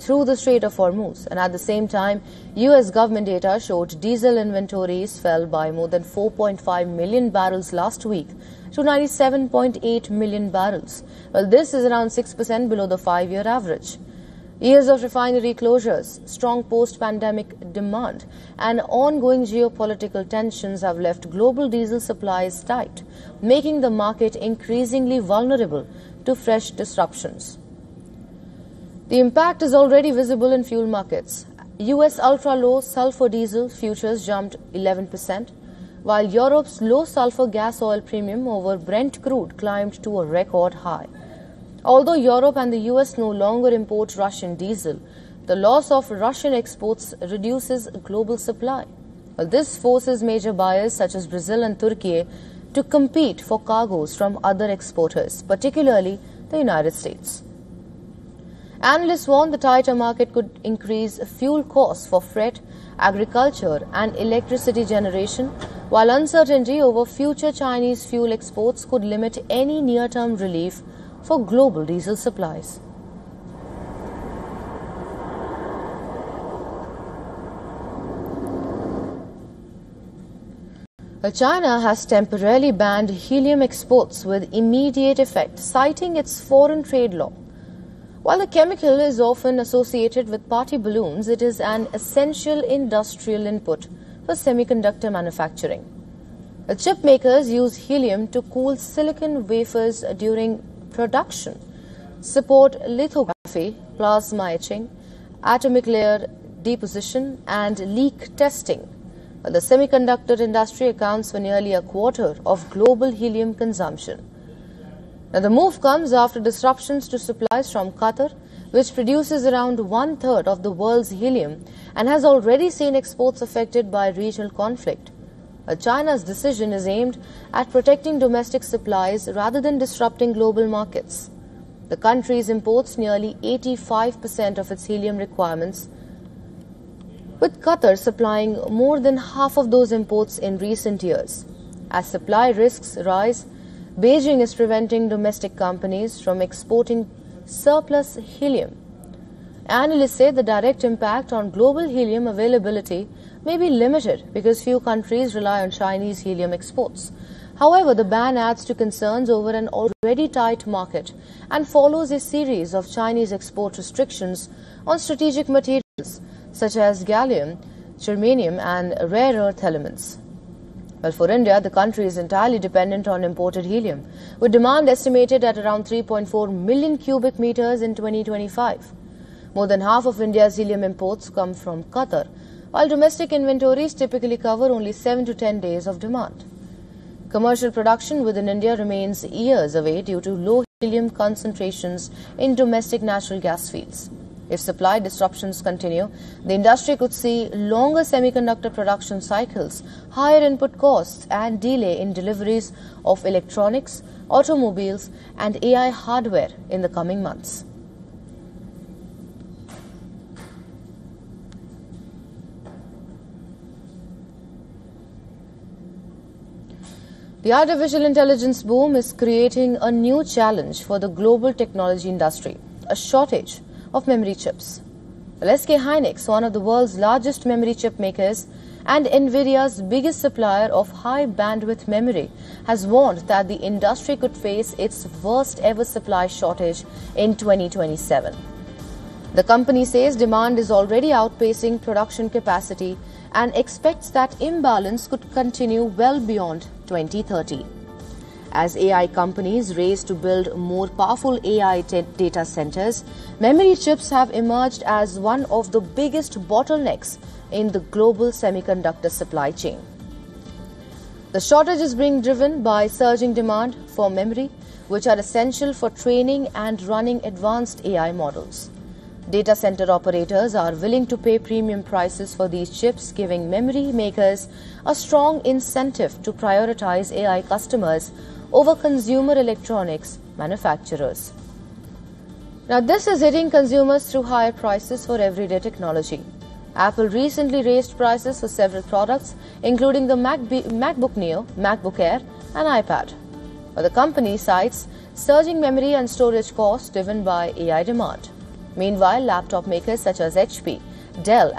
through the Strait of Hormuz. And at the same time, US government data showed diesel inventories fell by more than 4.5 million barrels last week to 97.8 million barrels. Well, this is around 6% below the 5-year average. Years of refinery closures, strong post-pandemic demand, and ongoing geopolitical tensions have left global diesel supplies tight, making the market increasingly vulnerable to fresh disruptions. The impact is already visible in fuel markets. US ultra-low sulfur diesel futures jumped 11%, while Europe's low sulfur gas oil premium over Brent crude climbed to a record high. Although Europe and the US no longer import Russian diesel, the loss of Russian exports reduces global supply. Well, this forces major buyers such as Brazil and Turkey to compete for cargoes from other exporters, particularly the United States. Analysts warn the tighter market could increase fuel costs for freight, agriculture and electricity generation, while uncertainty over future Chinese fuel exports could limit any near-term relief for global diesel supplies. China has temporarily banned helium exports with immediate effect, citing its foreign trade law. While the chemical is often associated with party balloons, it is an essential industrial input for semiconductor manufacturing. Chip makers use helium to cool silicon wafers during production, support lithography, plasma etching, atomic layer deposition, and leak testing. The semiconductor industry accounts for nearly a quarter of global helium consumption. Now, the move comes after disruptions to supplies from Qatar, which produces around 1/3 of the world's helium and has already seen exports affected by regional conflict. China's decision is aimed at protecting domestic supplies rather than disrupting global markets. The country imports nearly 85% of its helium requirements, with Qatar supplying more than half of those imports in recent years. As supply risks rise, Beijing is preventing domestic companies from exporting surplus helium. Analysts say the direct impact on global helium availability may be limited because few countries rely on Chinese helium exports. However, the ban adds to concerns over an already tight market and follows a series of Chinese export restrictions on strategic materials such as gallium, germanium and rare earth elements. Well, for India, the country is entirely dependent on imported helium, with demand estimated at around 3.4 million cubic meters in 2025. More than half of India's helium imports come from Qatar, while domestic inventories typically cover only 7 to 10 days of demand. Commercial production within India remains years away due to low helium concentrations in domestic natural gas fields. If supply disruptions continue, the industry could see longer semiconductor production cycles, higher input costs, and delay in deliveries of electronics, automobiles, and AI hardware in the coming months. The artificial intelligence boom is creating a new challenge for the global technology industry, a shortage of memory chips. SK Hynix, one of the world's largest memory chip makers and NVIDIA's biggest supplier of high bandwidth memory, has warned that the industry could face its worst ever supply shortage in 2027. The company says demand is already outpacing production capacity and expects that imbalance could continue well beyond 2030. As AI companies race to build more powerful AI data centers, memory chips have emerged as one of the biggest bottlenecks in the global semiconductor supply chain. The shortage is being driven by surging demand for memory, which are essential for training and running advanced AI models. Data center operators are willing to pay premium prices for these chips, giving memory makers a strong incentive to prioritize AI customers over consumer electronics manufacturers. Now, this is hitting consumers through higher prices for everyday technology. Apple recently raised prices for several products, including the MacBook Neo, MacBook Air, and iPad. But the company cites surging memory and storage costs driven by AI demand. Meanwhile, laptop makers such as HP, Dell